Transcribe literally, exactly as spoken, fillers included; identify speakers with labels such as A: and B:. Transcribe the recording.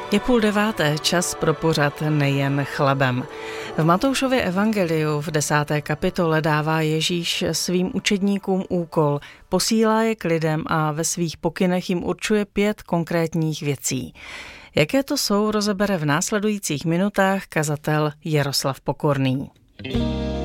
A: Je půl deváté, čas pro pořad Nejen chlebem. V Matoušově evangeliu v desáté kapitole dává Ježíš svým učedníkům úkol, posílá je k lidem a ve svých pokynech jim určuje pět konkrétních věcí. Jaké to jsou, rozebere v následujících minutách kazatel Jaroslav Pokorný.